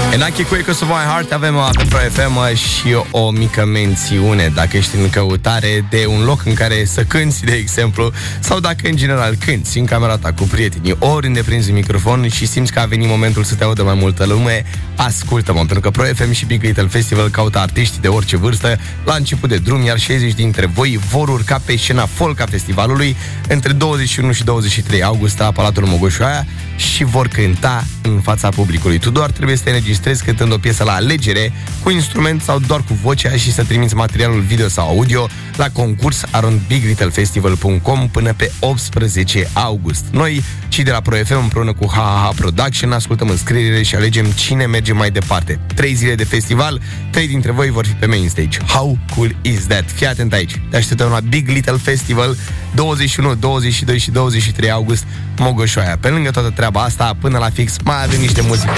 Enaki cu Echoes of My Heart. Avem pe Pro FM și o mică mențiune. Dacă ești în căutare de un loc în care să cânti, de exemplu, sau dacă în general cânti în camera ta cu prietenii, oriunde prinzi un microfon și simți că a venit momentul să te audă mai multă lume, ascultă-mă, pentru că Pro FM și Big Little Festival caută artiști de orice vârstă la început de drum, iar 60 dintre voi vor urca pe scena folk a festivalului între 21 și 23 august la Palatul Mogoșoaia și vor cânta în fața publicului. Tu doar trebuie să te înregistrezi cântând o piesă la alegere, cu instrument sau doar cu vocea, și să trimiți materialul video sau audio la concurs @biglittlefestival.com până pe 18 august. Noi, cei de la Pro FM, împreună cu HaHa Production, ascultăm înscrierile și alegem cine merge mai departe. 3 zile de festival, 3 dintre voi vor fi pe main stage. How cool is that? Fii atent aici. Te așteptăm la Big Little Festival 21, 22 și 23 august, Mogoșoaia. Pe lângă toată treaba asta, până la fix, mai avem niște muzică.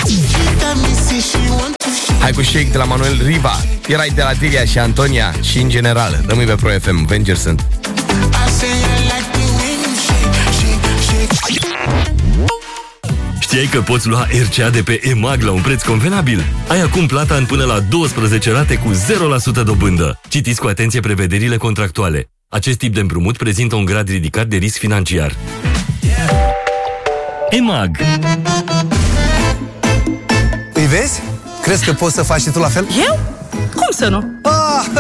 Hai cu Shake de la Manuel Riva. Erai de la Delia și Antonia. Și în general, rămâi pe Pro FM. Vengers sunt. Știai că poți lua RCA de pe EMAG la un preț convenabil? Ai acum plata în până la 12 rate cu 0% dobândă. Citiți cu atenție prevederile contractuale. Acest tip de împrumut prezintă un grad ridicat de risc financiar. EMAG. Îi vezi? Crezi că poți să faci și tu la fel? Eu? Cum să nu?